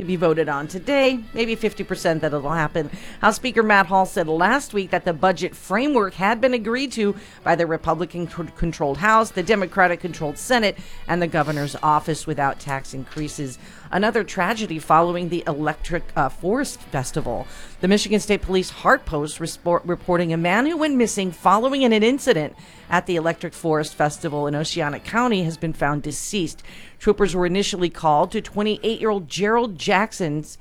be voted on today, maybe 50% that it'll happen. House Speaker Matt Hall said last week that the budget framework had been agreed to by the Republican-controlled House, the Democratic-controlled Senate, and the governor's office without tax increases. Another tragedy following the Electric Forest Festival. The Michigan State Police Hart Post reporting a man who went missing following an incident at the Electric Forest Festival in Oceana County has been found deceased. Troopers were initially called to 28-year-old Jared Jackson's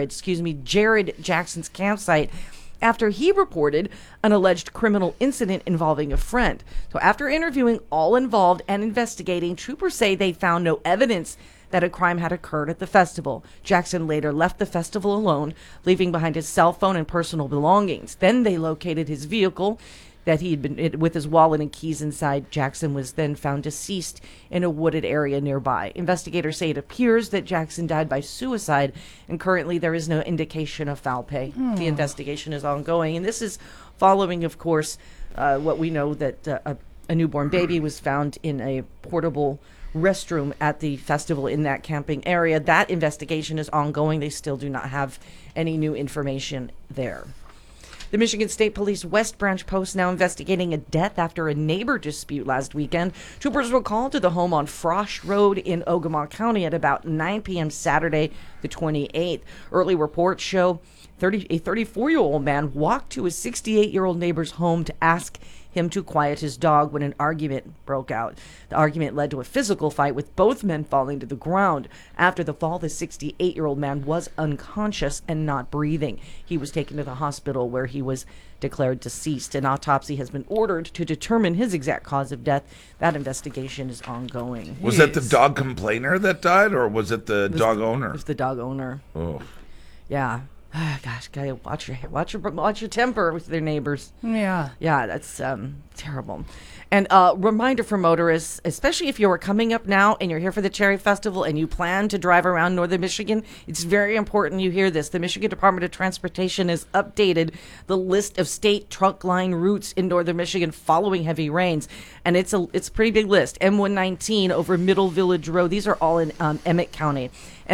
campsite after he reported an alleged criminal incident involving a friend. So after interviewing all involved and investigating, troopers say they found no evidence that a crime had occurred at the festival. Jackson later left the festival alone, leaving behind his cell phone and personal belongings. Then they located his vehicle that he had been with his wallet and keys inside. Jackson was then found deceased in a wooded area nearby. Investigators say it appears that Jackson died by suicide, and currently there is no indication of foul play. The investigation is ongoing, and this is following, of course, what we know that a newborn baby was found in a portable restroom at the festival in that camping area. That investigation is ongoing. They still do not have any new information there. The Michigan State Police West Branch Post now investigating a death after a neighbor dispute last weekend. Troopers were called to the home on Frost Road in Ogemaw County at about 9 p.m. Saturday, the 28th. Early reports show a 34-year-old man walked to his 68-year-old neighbor's home to ask him to quiet his dog when an argument broke out. The argument led to a physical fight with both men falling to the ground. After the fall, the 68-year-old man was unconscious and not breathing. He was taken to the hospital where he was declared deceased. An autopsy has been ordered to determine his exact cause of death. That investigation is ongoing. Was that the dog complainer that died, or was it the dog owner? It was the dog owner. Oh. Yeah. Gosh, gotta watch your temper with their neighbors. Yeah, that's terrible. And reminder for motorists, especially if you're coming up now and you're here for the Cherry Festival and you plan to drive around northern Michigan, it's very important you hear this. The Michigan Department of Transportation has updated the list of state trunk line routes in northern Michigan following heavy rains, and it's a pretty big list. M119 over Middle Village Road. These are all in Emmett County.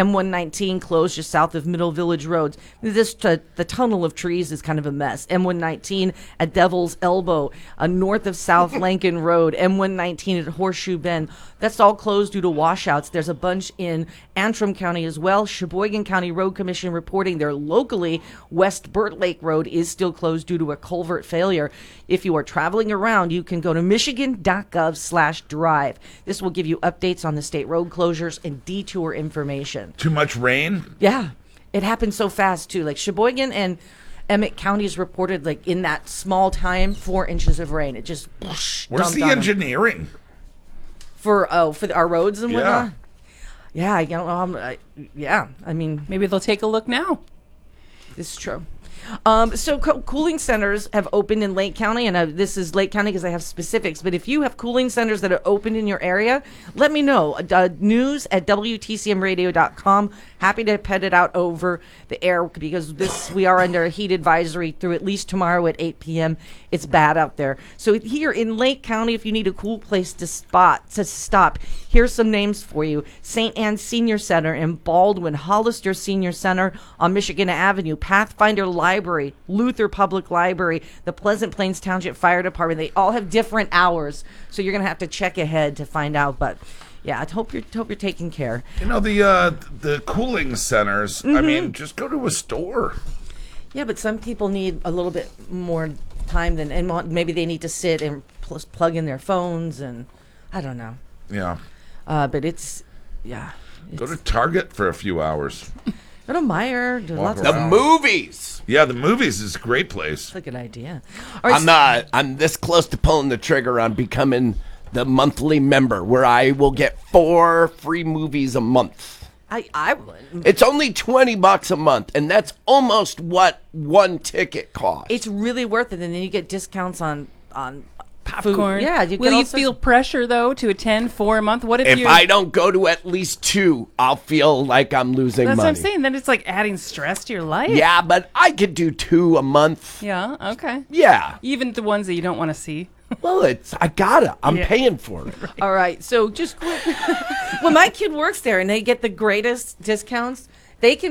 M119 closed just south of Middle Village Road. The tunnel of trees is kind of a mess. M119 at Devil's Elbow, north of South Lincoln Road. M119 at Horseshoe Bend. That's all closed due to washouts. There's a bunch in Antrim County as well. Sheboygan County Road Commission reporting there locally. West Burt Lake Road is still closed due to a culvert failure. If you are traveling around, you can go to michigan.gov/drive. This will give you updates on the state road closures and detour information. Too much rain? Yeah. It happened so fast, too. Like Sheboygan and Emmett counties reported, like, in that small time, 4 inches of rain. It just whoosh, Where's the engineering? For our roads and whatnot? Yeah, I don't know. I mean, maybe they'll take a look now. This is true. So cooling centers have opened in Lake County, and this is Lake County because I have specifics. But if you have cooling centers that are open in your area, let me know. News at WTCMradio.com. Happy to put it out over the air because we are under a heat advisory through at least tomorrow at 8 p.m. It's bad out there. So here in Lake County, if you need a cool place to stop, here's some names for you. St. Anne Senior Center in Baldwin, Hollister Senior Center on Michigan Avenue, Pathfinder Library, Luther Public Library, the Pleasant Plains Township Fire Department. They all have different hours, so you're going to have to check ahead to find out. But yeah, I hope you're taking care. You know, the cooling centers, I mean, just go to a store. Yeah, but some people need a little bit more time and maybe they need to sit and plug in their phones, and I don't know. Yeah. But go to Target for a few hours. Go to Meijer. The movies. Yeah, the movies is a great place. That's a good idea. Right, I'm this close to pulling the trigger on becoming the monthly member, where I will get 4 free movies a month. I would. It's only $20 a month, and that's almost what one ticket costs. It's really worth it, and then you get discounts on popcorn. Food. Yeah. Will you feel pressure though to attend 4 a month? What if I don't go to at least 2? I'll feel like I'm losing money. That's what I'm saying. Then it's like adding stress to your life. Yeah, but I could do 2 a month. Yeah. Okay. Yeah. Even the ones that you don't want to see. Well, I'm paying for it. Right. All right. So just quick. Well, my kid works there, and they get the greatest discounts. They can